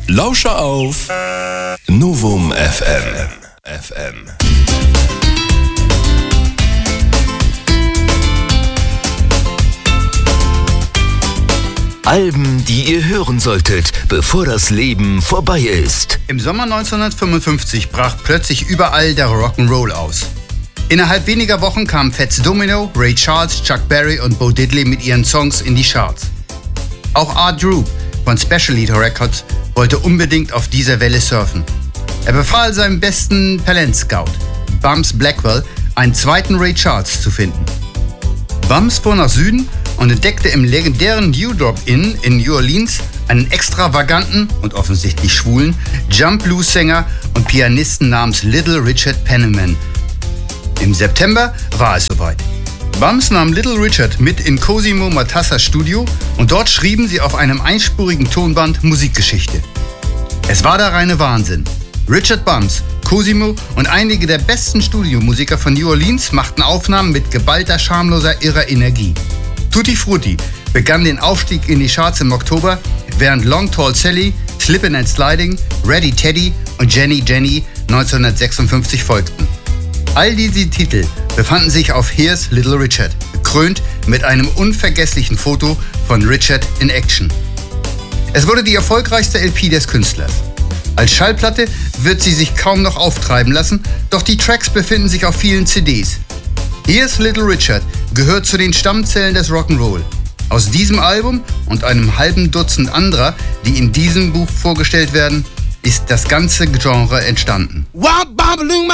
Lausche auf Novum FM. Alben, die ihr hören solltet, bevor das Leben vorbei ist. Im Sommer 1955 brach plötzlich überall der Rock'n'Roll aus. Innerhalb weniger Wochen kamen Fats Domino, Ray Charles, Chuck Berry und Bo Diddley mit ihren Songs in die Charts. Auch Art Droop von Special Leader Records wollte unbedingt auf dieser Welle surfen. Er befahl seinem besten Talentscout, Bums Blackwell, einen zweiten Ray Charles zu finden. Bums fuhr nach Süden und entdeckte im legendären New Drop Inn in New Orleans einen extravaganten und offensichtlich schwulen Jump-Blues-Sänger und Pianisten namens Little Richard Penniman. Im September war es soweit. Bums nahm Little Richard mit in Cosimo Matassas Studio und dort schrieben sie auf einem einspurigen Tonband Musikgeschichte. Es war der reine Wahnsinn. Richard Bums, Cosimo und einige der besten Studiomusiker von New Orleans machten Aufnahmen mit geballter, schamloser, irrer Energie. Tutti Frutti begann den Aufstieg in die Charts im Oktober, während Long Tall Sally, Slippin' and Sliding, Ready Teddy und Jenny 1956 folgten. All diese Titel befanden sich auf Here's Little Richard, gekrönt mit einem unvergesslichen Foto von Richard in Action. Es wurde die erfolgreichste LP des Künstlers. Als Schallplatte wird sie sich kaum noch auftreiben lassen, doch die Tracks befinden sich auf vielen CDs. Here's Little Richard gehört zu den Stammzellen des Rock'n'Roll. Aus diesem Album und einem halben Dutzend anderer, die in diesem Buch vorgestellt werden, ist das ganze Genre entstanden.